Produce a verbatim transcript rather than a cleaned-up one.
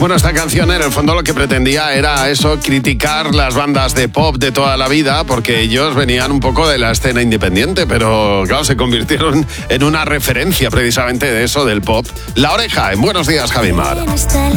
Bueno, esta canción en el fondo lo que pretendía era eso, criticar las bandas de pop de toda la vida, porque ellos venían un poco de la escena independiente, pero claro, se convirtieron en una referencia precisamente de eso, del pop. La Oreja, en Buenos Días, Javi Mar.